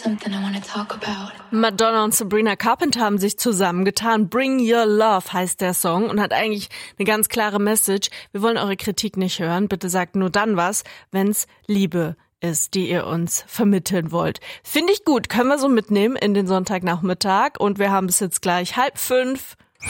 something I want to talk about. Madonna und Sabrina Carpenter haben sich zusammengetan. Bring Your Love heißt der Song und hat eigentlich eine ganz klare Message. Wir wollen eure Kritik nicht hören. Bitte sagt nur dann was, wenn's Liebe ist, die ihr uns vermitteln wollt. Finde ich gut. Können wir so mitnehmen in den Sonntagnachmittag. Und wir haben es jetzt gleich 4:30.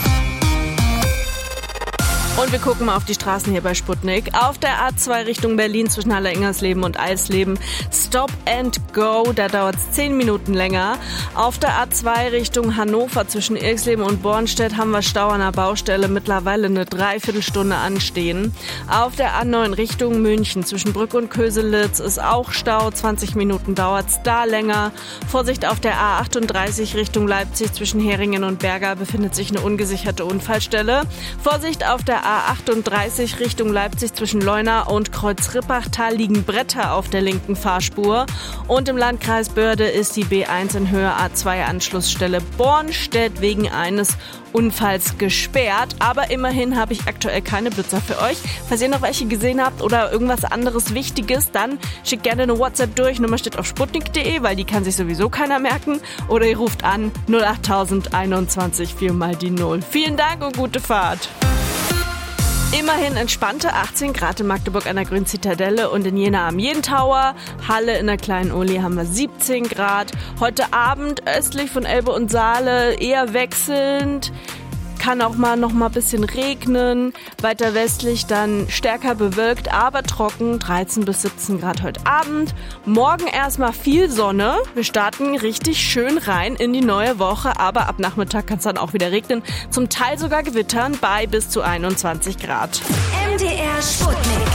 Und wir gucken mal auf die Straßen hier bei Sputnik. Auf der A2 Richtung Berlin zwischen Haller-Ingersleben und Eisleben. Stop and Go, da dauert es 10 Minuten länger. Auf der A2 Richtung Hannover zwischen Irxleben und Bornstedt haben wir Stau an der Baustelle, mittlerweile eine Dreiviertelstunde anstehen. Auf der A9 Richtung München zwischen Brück und Köselitz ist auch Stau, 20 Minuten dauert's da länger. Vorsicht auf der A38 Richtung Leipzig zwischen Heringen und Berga befindet sich eine ungesicherte Unfallstelle. Vorsicht auf der A38 Richtung Leipzig zwischen Leuna und Kreuz-Rippachtal liegen Bretter auf der linken Fahrspur. Und im Landkreis Börde ist die B1 in Höhe A2-Anschlussstelle Bornstedt wegen eines Unfalls gesperrt. Aber immerhin habe ich aktuell keine Blitzer für euch. Falls ihr noch welche gesehen habt oder irgendwas anderes Wichtiges, dann schickt gerne eine WhatsApp durch. Nummer steht auf sputnik.de, weil die kann sich sowieso keiner merken. Oder ihr ruft an 08000 21 4 mal die 0. Vielen Dank und gute Fahrt. Immerhin entspannte 18 Grad in Magdeburg an der Grünen Zitadelle und in Jena am Jentower. Halle in der Kleinen Uli haben wir 17 Grad. Heute Abend östlich von Elbe und Saale eher wechselnd. Kann auch noch mal ein bisschen regnen. Weiter westlich dann stärker bewölkt, aber trocken. 13 bis 17 Grad heute Abend. Morgen erstmal viel Sonne. Wir starten richtig schön rein in die neue Woche. Aber ab Nachmittag kann es dann auch wieder regnen. Zum Teil sogar gewittern bei bis zu 21 Grad. MDR Sputnik.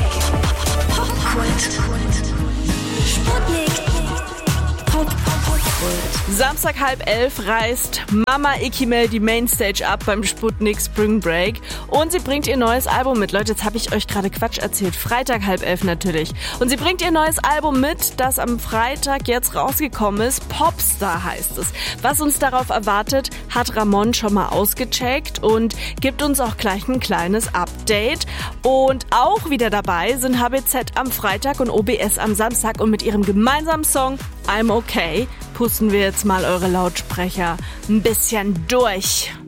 Popkult. Sputnik. Popkult. Samstag 10:30 reist Mama Ikimel die Mainstage ab beim Sputnik Spring Break und sie bringt ihr neues Album mit. Leute, jetzt habe ich euch gerade Quatsch erzählt. Freitag 10:30 natürlich. Und sie bringt ihr neues Album mit, das am Freitag jetzt rausgekommen ist. Popstar heißt es. Was uns darauf erwartet, hat Ramon schon mal ausgecheckt und gibt uns auch gleich ein kleines Update. Und auch wieder dabei sind HBZ am Freitag und OBS am Samstag und mit ihrem gemeinsamen Song I'm Okay pusten wir jetzt mal eure Lautsprecher ein bisschen durch.